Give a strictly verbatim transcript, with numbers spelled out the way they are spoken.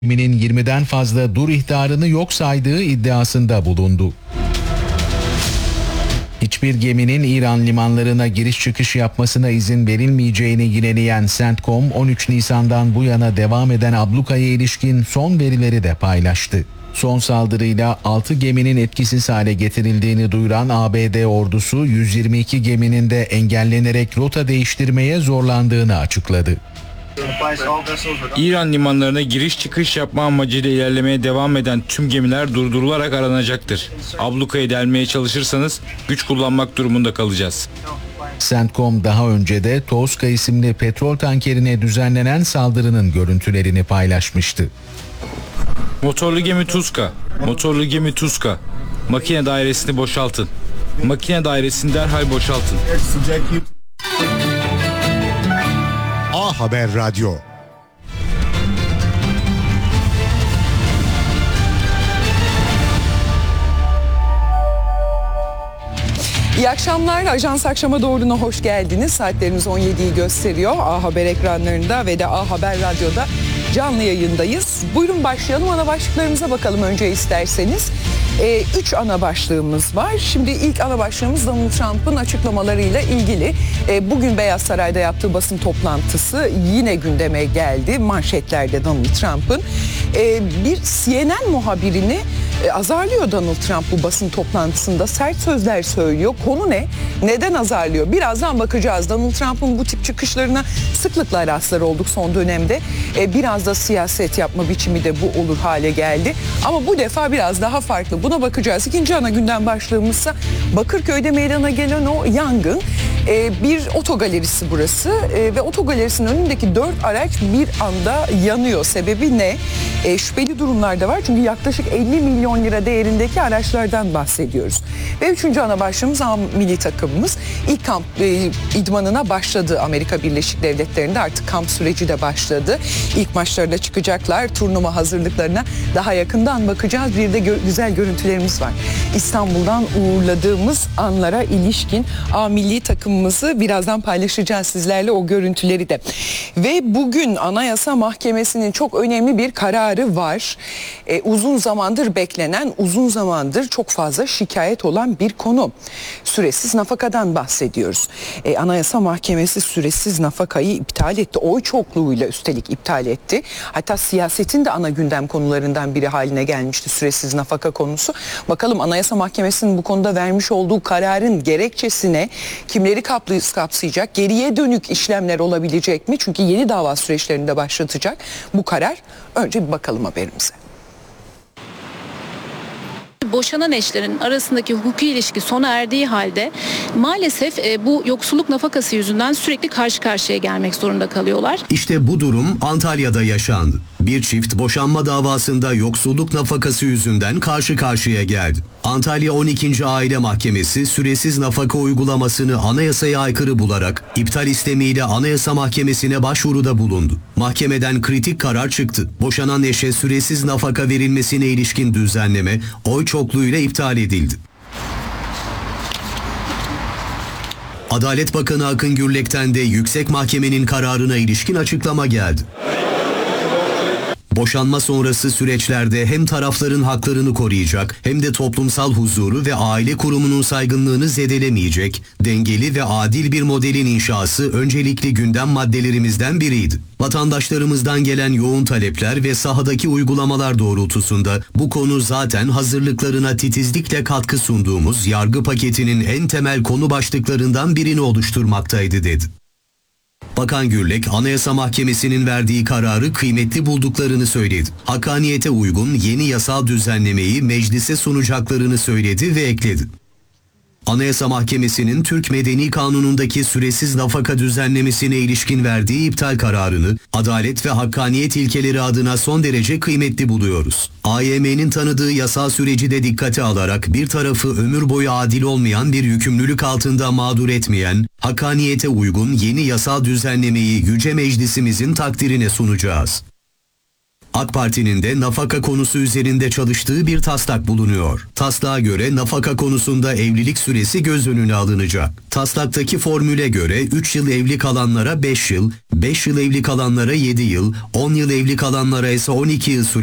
geminin yirmiden fazla dur ihtarını yok saydığı iddiasında bulundu. Hiçbir geminin İran limanlarına giriş çıkış yapmasına izin verilmeyeceğini yineleyen CENTCOM, on üç Nisan'dan bu yana devam eden ablukaya ilişkin son verileri de paylaştı. Son saldırıyla altı geminin etkisiz hale getirildiğini duyuran A B D ordusu, yüz yirmi iki geminin de engellenerek rota değiştirmeye zorlandığını açıkladı. İran limanlarına giriş çıkış yapma amacıyla ilerlemeye devam eden tüm gemiler durdurularak aranacaktır. Ablukayı delmeye çalışırsanız güç kullanmak durumunda kalacağız. CENTCOM daha önce de Toska isimli petrol tankerine düzenlenen saldırının görüntülerini paylaşmıştı. Motorlu gemi Tuska, motorlu gemi Tuska. Makine dairesini boşaltın. Makine dairesini derhal boşaltın. A Haber Radyo. İyi akşamlar. Ajans Akşam'a doğruna hoş geldiniz. Saatlerimiz on yediyi gösteriyor. A Haber ekranlarında ve de A Haber Radyo'da canlı yayındayız. Buyurun başlayalım. Ana başlıklarımıza bakalım önce isterseniz. Ee, üç ana başlığımız var. Şimdi ilk ana başlığımız Donald Trump'ın açıklamalarıyla ilgili. Ee, bugün Beyaz Saray'da yaptığı basın toplantısı yine gündeme geldi. Manşetlerde Donald Trump'ın. Ee, bir C N N muhabirini e, azarlıyor Donald Trump bu basın toplantısında. Sert sözler söylüyor. Konu ne? Neden azarlıyor? Birazdan bakacağız. Donald Trump'ın bu tip çıkışlarına sıklıkla rastlar olduk son dönemde. Ee, biraz da siyaset yapma biçimi de bu olur hale geldi. Ama bu defa biraz daha farklı. Buna bakacağız. İkinci ana gündem başlığımızsa Bakırköy'de meydana gelen o yangın. Ee, bir otogalerisi burası ee, ve otogalerisinin önündeki dört araç bir anda yanıyor. Sebebi ne? Ee, şüpheli durumlar da var. Çünkü yaklaşık elli milyon lira değerindeki araçlardan bahsediyoruz. Ve üçüncü ana başlığımız milli takımımız. İlk kamp e, idmanına başladı Amerika Birleşik Devletleri'nde. Artık kamp süreci de başladı. İlk maçlarına çıkacaklar. Turnuva hazırlıklarına daha yakından bakacağız. Bir de gö- güzel görüntülerimiz var. İstanbul'dan uğurladığımız anlara ilişkin A milli takımımızı birazdan paylaşacağız sizlerle, o görüntüleri de. Ve bugün Anayasa Mahkemesi'nin çok önemli bir kararı var. Ee, uzun zamandır beklenen, uzun zamandır çok fazla şikayet olan bir konu. Süresiz nafakadan bahsediyoruz. Ee, Anayasa Mahkemesi süresiz nafakayı iptal etti. Oy çokluğuyla üstelik iptal etti. Hatta siyasetin de ana gündem konularından biri haline gelmişti süresiz nafaka konusu. Bakalım Anayasa Mahkemesi'nin bu konuda vermiş olduğu kararın gerekçesine kimleri kapsayacak, geriye dönük işlemler olabilecek mi? Çünkü yeni dava süreçlerini de başlatacak bu karar. Önce bir bakalım haberimize. Boşanan eşlerin arasındaki hukuki ilişki sona erdiği halde maalesef e, bu yoksulluk nafakası yüzünden sürekli karşı karşıya gelmek zorunda kalıyorlar. İşte bu durum Antalya'da yaşandı. Bir çift boşanma davasında yoksulluk nafakası yüzünden karşı karşıya geldi. Antalya on ikinci Aile Mahkemesi süresiz nafaka uygulamasını anayasaya aykırı bularak iptal istemiyle Anayasa Mahkemesi'ne başvuruda bulundu. Mahkemeden kritik karar çıktı. Boşanan eşe süresiz nafaka verilmesine ilişkin düzenleme oy çokluğuyla iptal edildi. Adalet Bakanı Akın Gürlek'ten de Yüksek Mahkemenin kararına ilişkin açıklama geldi. Boşanma sonrası süreçlerde hem tarafların haklarını koruyacak hem de toplumsal huzuru ve aile kurumunun saygınlığını zedelemeyecek, dengeli ve adil bir modelin inşası öncelikli gündem maddelerimizden biriydi. Vatandaşlarımızdan gelen yoğun talepler ve sahadaki uygulamalar doğrultusunda bu konu zaten hazırlıklarına titizlikle katkı sunduğumuz yargı paketinin en temel konu başlıklarından birini oluşturmaktaydı dedi. Bakan Gürlek, Anayasa Mahkemesi'nin verdiği kararı kıymetli bulduklarını söyledi. Hakkaniyete uygun yeni yasal düzenlemeyi meclise sunacaklarını söyledi ve ekledi. Anayasa Mahkemesi'nin Türk Medeni Kanunu'ndaki süresiz nafaka düzenlemesine ilişkin verdiği iptal kararını adalet ve hakkaniyet ilkeleri adına son derece kıymetli buluyoruz. A Y M'nin tanıdığı yasal süreci de dikkate alarak bir tarafı ömür boyu adil olmayan bir yükümlülük altında mağdur etmeyen, hakkaniyete uygun yeni yasal düzenlemeyi Yüce Meclisimizin takdirine sunacağız. AK Parti'nin de nafaka konusu üzerinde çalıştığı bir taslak bulunuyor. Taslağa göre nafaka konusunda evlilik süresi göz önüne alınacak. Taslaktaki formüle göre üç yıl evli kalanlara beş yıl, beş yıl evli kalanlara yedi yıl, on yıl evli kalanlara ise on iki yıl süre